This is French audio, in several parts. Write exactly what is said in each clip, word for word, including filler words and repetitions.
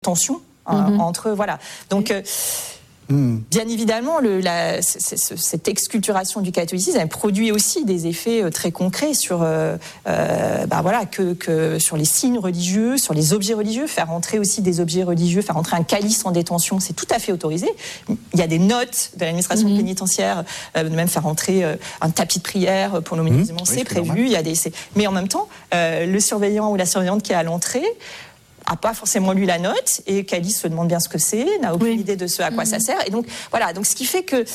tension mm-hmm. entre voilà. Donc euh, bien évidemment, le, la, c- c- cette exculturation du catholicisme, elle produit aussi des effets très concrets sur, euh, euh, bah voilà, que, que sur les signes religieux, sur les objets religieux. Faire entrer aussi des objets religieux, faire entrer un calice en détention, c'est tout à fait autorisé. Il y a des notes de l'administration mmh. pénitentiaire, euh, de même faire entrer euh, un tapis de prière pour nos musulmans, mmh. c'est oui, prévu. Il y a des, c'est... Mais en même temps, euh, le surveillant ou la surveillante qui est à l'entrée n'a pas forcément lu la note et Calice se demande bien ce que c'est, n'a aucune oui. idée de ce à quoi mmh. ça sert. Et donc, voilà. Donc, ce qui fait que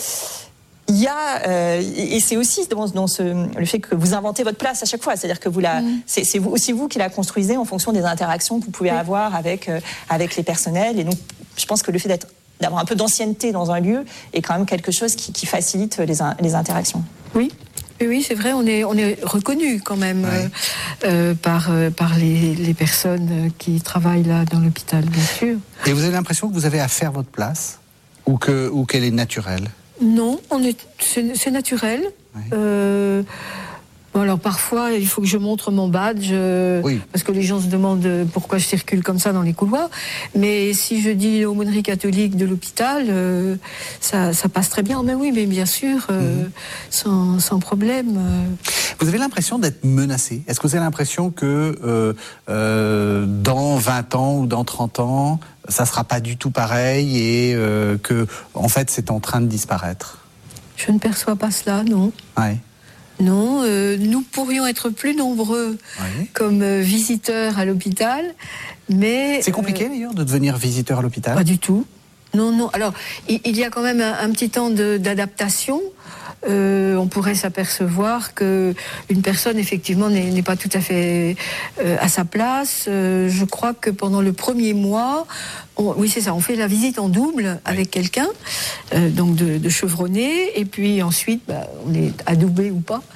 il y a, euh, et c'est aussi dans, dans ce, le fait que vous inventez votre place à chaque fois. C'est-à-dire que vous la, mmh. c'est, c'est vous, aussi vous qui la construisez en fonction des interactions que vous pouvez oui. avoir avec, euh, avec les personnels. Et donc, je pense que le fait d'être, d'avoir un peu d'ancienneté dans un lieu est quand même quelque chose qui, qui facilite les, les interactions. Oui. Oui, c'est vrai, on est, on est reconnu quand même ouais. euh, par, euh, par les, les personnes qui travaillent là dans l'hôpital, bien sûr. Et vous avez l'impression que vous avez à faire votre place ou, que, ou qu'elle est naturelle ? Non, on est, c'est, c'est naturel. Ouais. Euh, bon alors parfois, il faut que je montre mon badge, euh, oui. parce que les gens se demandent pourquoi je circule comme ça dans les couloirs. Mais si je dis l'aumônerie catholique de l'hôpital, euh, ça, ça passe très bien. Mais oui, mais bien sûr, euh, mmh. sans, sans problème. Euh. Vous avez l'impression d'être menacé ? Est-ce que vous avez l'impression que euh, euh, dans vingt ans ou dans trente ans, ça ne sera pas du tout pareil et euh, que, en fait, c'est en train de disparaître ? Je ne perçois pas cela, non. Ouais. Non, euh, nous pourrions être plus nombreux oui. comme euh, visiteurs à l'hôpital, mais... C'est compliqué euh, d'ailleurs de devenir visiteur à l'hôpital ? Pas du tout. Non, non. Alors, il, il y a quand même un, un petit temps de, d'adaptation. Euh, on pourrait s'apercevoir que une personne effectivement n'est, n'est pas tout à fait euh, à sa place. Euh, je crois que pendant le premier mois, on, oui c'est ça, on fait la visite en double oui. avec quelqu'un, euh, donc de, de chevronné, et puis ensuite bah, on est adoubé ou pas.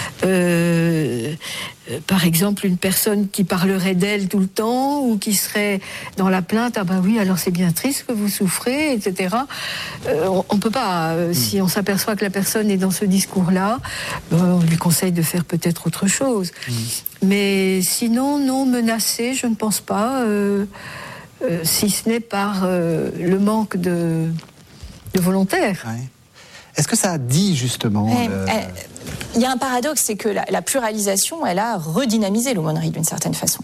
Euh, euh, par exemple, une personne qui parlerait d'elle tout le temps ou qui serait dans la plainte, ah bah oui, alors c'est bien triste que vous souffrez, et cetera. Euh, on, on peut pas, euh, mmh. si on s'aperçoit que la personne est dans ce discours-là, ben, on lui conseille de faire peut-être autre chose. Mmh. Mais sinon, non, menacé, je ne pense pas, euh, euh, si ce n'est par euh, le manque de, de volontaires. Ouais. Est-ce que ça a dit justement ouais, le... Il y a un paradoxe, c'est que la, la pluralisation, elle a redynamisé l'aumônerie d'une certaine façon.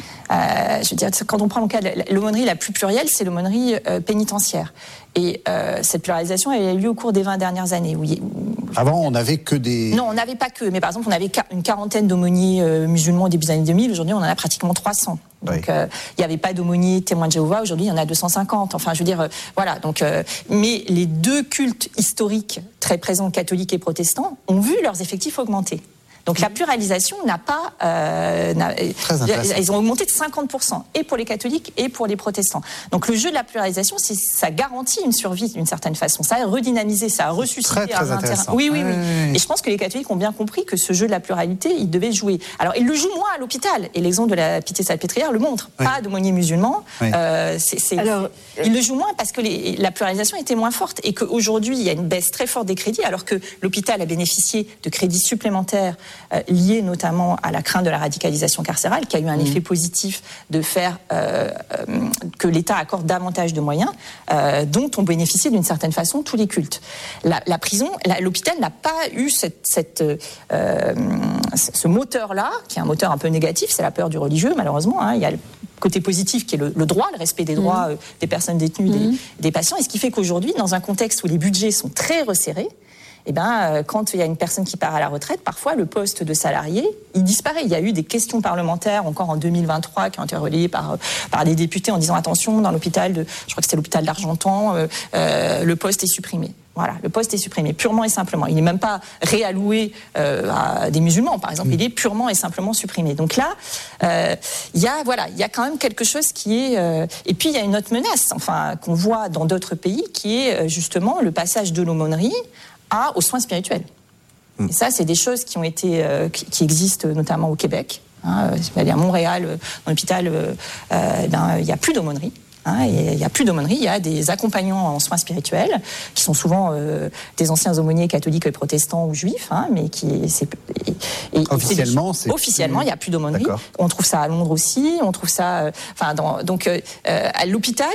Euh, je veux dire, quand on prend le cas de l'aumônerie la plus plurielle, c'est l'aumônerie euh, pénitentiaire. Et euh, cette pluralisation, elle a eu lieu au cours des vingt dernières années. Où il, où, Avant, on n'avait que des... Non, on n'avait pas que. Mais par exemple, on avait une quarantaine d'aumôniers euh, musulmans au début des années deux mille. Aujourd'hui, on en a pratiquement trois cents. Donc, il oui. euh, n'y avait pas d'aumôniers témoins de Jéhovah. Aujourd'hui, il y en a deux cent cinquante. Enfin, je veux dire, euh, voilà. Donc, euh, mais les deux cultes historiques très présents, catholiques et protestants, ont vu leurs effectifs augmenter. Donc la pluralisation n'a pas... Euh, n'a, ils ont augmenté de cinquante pour cent, et pour les catholiques et pour les protestants. Donc le jeu de la pluralisation, c'est, ça garantit une survie d'une certaine façon. Ça a redynamisé, ça a ressuscité très, très un intérêt. Oui, oui, oui, oui. Et je pense que les catholiques ont bien compris que ce jeu de la pluralité, ils devaient jouer. Alors ils le jouent moins à l'hôpital, et l'exemple de la Pitié-Salpêtrière le montre. Oui. Pas d'aumôniers musulmans. Oui. Euh, c'est, c'est, Alors, ils le jouent moins parce que les, la pluralisation était moins forte, et qu'aujourd'hui, il y a une baisse très forte des crédits, alors que l'hôpital a bénéficié de crédits supplémentaires Euh, lié notamment à la crainte de la radicalisation carcérale, qui a eu un mmh. effet positif de faire euh, euh, que l'État accorde davantage de moyens, euh, dont ont bénéficié d'une certaine façon tous les cultes. La, la prison, la, l'hôpital n'a pas eu cette, cette, euh, ce moteur-là, qui est un moteur un peu négatif, c'est la peur du religieux, malheureusement. Hein. Il y a le côté positif qui est le, le droit, le respect des droits mmh. euh, des personnes détenues, mmh. des, des patients, et ce qui fait qu'aujourd'hui, dans un contexte où les budgets sont très resserrés, eh ben, quand il y a une personne qui part à la retraite, parfois le poste de salarié, il disparaît. Il y a eu des questions parlementaires encore en deux mille vingt-trois qui ont été relayées par, par des députés en disant attention, dans l'hôpital de, je crois que c'était l'hôpital d'Argentan, euh, euh, le poste est supprimé. Voilà, le poste est supprimé, purement et simplement. Il n'est même pas réalloué euh, à des musulmans, par exemple. Mmh. Il est purement et simplement supprimé. Donc là, euh, il y a, voilà, il y a quand même quelque chose qui est... Euh... Et puis, il y a une autre menace, enfin, qu'on voit dans d'autres pays, qui est justement le passage de l'aumônerie à, aux soins spirituels. Mmh. Et ça, c'est des choses qui ont été, euh, qui, qui existent notamment au Québec. Hein, à Montréal, dans l'hôpital, euh, euh, ben, il n'y a plus d'aumônerie. Hein, et il n'y a plus d'aumônerie, il y a des accompagnants en soins spirituels qui sont souvent euh, des anciens aumôniers catholiques, protestants ou juifs, hein, mais qui c'est, et, et officiellement, c'est, c'est officiellement il n'y a plus d'aumônerie. D'accord. On trouve ça à Londres aussi, on trouve ça, euh, enfin dans, donc euh, à l'hôpital.